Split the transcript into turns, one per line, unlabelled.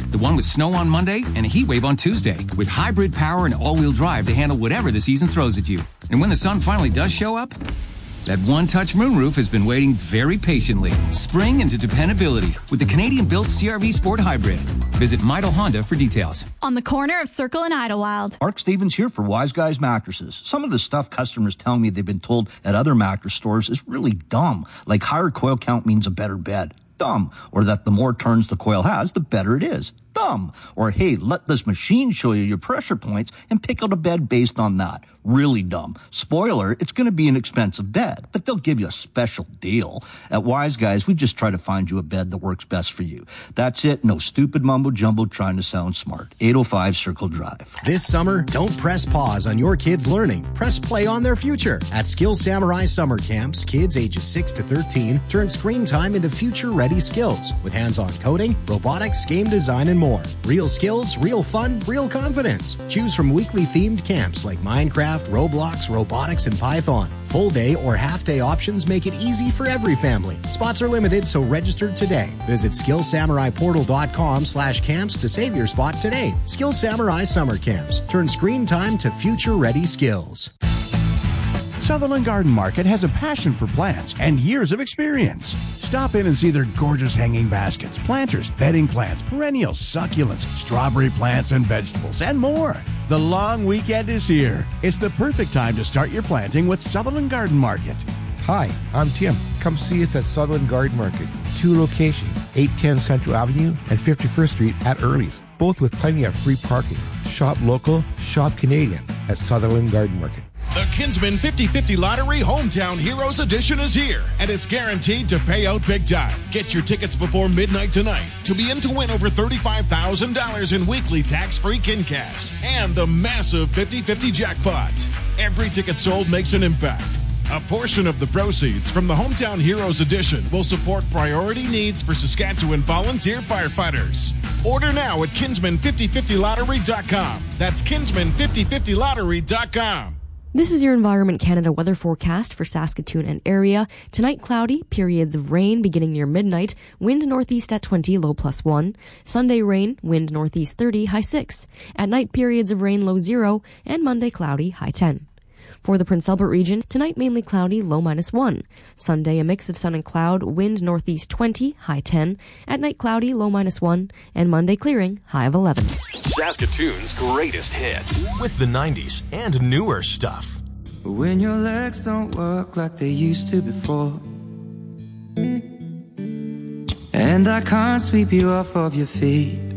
The one with snow on Monday and a heat wave on Tuesday, with hybrid power and all-wheel drive to handle whatever the season throws at you. And when the sun finally does show up, that one-touch moonroof has been waiting very patiently. Spring into dependability with the Canadian-built CR-V Sport Hybrid. Visit Midel Honda for details.
On the corner of Circle and Idlewild.
Mark Stevens here for Wise Guys Mattresses. Some of the stuff customers tell me they've been told at other mattress stores is really dumb. Like higher coil count means a better bed. Dumb. Or that the more turns the coil has, the better it is. Dumb. Or, hey, let this machine show you your pressure points and pick out a bed based on that. Really dumb. Spoiler, it's going to be an expensive bed, but they'll give you a special deal. At Wise Guys, we just try to find you a bed that works best for you. That's it. No stupid mumbo-jumbo trying to sound smart. 805 Circle Drive.
This summer, don't press pause on your kids' learning. Press play on their future. At Skill Samurai Summer Camps, kids ages 6 to 13 turn screen time into future-ready skills with hands-on coding, robotics, game design, and more. Real skills, real fun, real confidence. Choose from weekly themed camps like Minecraft, Roblox, robotics, and Python. Full day or half day options make it easy for every family. Spots are limited, so register today. Visit skillsamuraiportal.com/camps to save your spot today. Skill Samurai Summer Camps. Turn screen time to future-ready skills.
Sutherland Garden Market has a passion for plants and years of experience. Stop in and see their gorgeous hanging baskets, planters, bedding plants, perennials, succulents, strawberry plants and vegetables, and more. The long weekend is here. It's the perfect time to start your planting with Sutherland Garden Market.
Hi, I'm Tim. Come see us at Sutherland Garden Market. 2 locations, 810 Central Avenue and 51st Street at Early's, both with plenty of free parking. Shop local, shop Canadian at Sutherland Garden Market.
The Kinsman 50/50 Lottery Hometown Heroes Edition is here, and it's guaranteed to pay out big time. Get your tickets before midnight tonight to be in to win over $35,000 in weekly tax-free kin cash and the massive 50/50 jackpot. Every ticket sold makes an impact. A portion of the proceeds from the Hometown Heroes Edition will support priority needs for Saskatchewan volunteer firefighters. Order now at Kinsman5050lottery.com. That's Kinsman5050lottery.com.
This is your Environment Canada weather forecast for Saskatoon and area. Tonight, cloudy, periods of rain beginning near midnight, wind northeast at 20, low +1. Sunday, rain, wind northeast 30, high 6. At night, periods of rain, low 0, and Monday, cloudy, high 10. For the Prince Albert region, tonight mainly cloudy, low -1. Sunday, a mix of sun and cloud, wind northeast 20, high 10. At night, cloudy, low -1. And Monday, clearing, high of 11.
Saskatoon's greatest hits with the 90s and newer stuff.
When your legs don't work like they used to before, and I can't sweep you off of your feet,